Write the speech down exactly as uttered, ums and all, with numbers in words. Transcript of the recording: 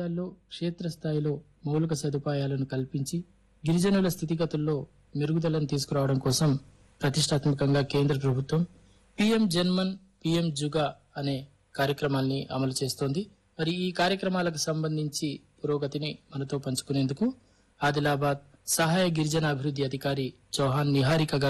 ప్రాంతాల్లో క్షేత్రస్థాయిలో మౌలిక సదుపాయాలను కల్పించి గిరిజనుల స్థితిగతుల్లో మెరుగుదలను తీసుకురావడం కోసం ప్రతిష్టాత్మకంగా కేంద్ర ప్రభుత్వం పీఎం జన్మన్ పీఎం జుగా అనే కార్యక్రమాల్ని అమలు చేస్తోంది. మరి ఈ కార్యక్రమాలకు సంబంధించి పురోగతిని మనతో పంచుకునేందుకు ఆదిలాబాద్ సహాయ గిరిజన అభివృద్ధి అధికారి చౌహాన్ నిహారిక గారు